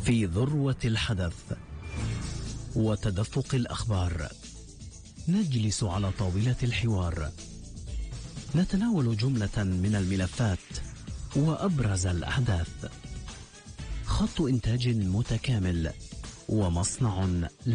في ذروة الحدث وتدفق الأخبار، نجلس على طاولة الحوار، نتناول جملة من الملفات وأبرز الأحداث. خط إنتاج متكامل ومصنع